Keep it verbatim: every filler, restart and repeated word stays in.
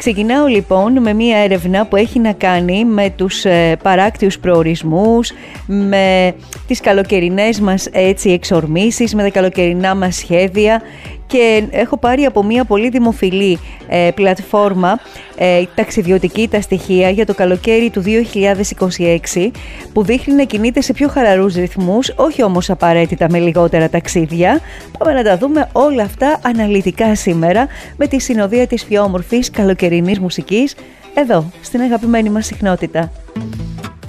Ξεκινάω λοιπόν με μία έρευνα που έχει να κάνει με τους ε, παράκτιους προορισμούς, με τις καλοκαιρινές μας έτσι εξορμήσεις, με τα καλοκαιρινά μας σχέδια, και έχω πάρει από μία πολύ δημοφιλή ε, πλατφόρμα ε, ταξιδιωτική τα στοιχεία για το καλοκαίρι του δύο χιλιάδες είκοσι έξι, που δείχνει να κινείται σε πιο χαλαρούς ρυθμούς, όχι όμως απαραίτητα με λιγότερα ταξίδια. Πάμε να τα δούμε όλα αυτά αναλυτικά σήμερα με τη συνοδεία της πιο όμορφης καλοκαιρινής μουσικής εδώ στην αγαπημένη μας συχνότητα.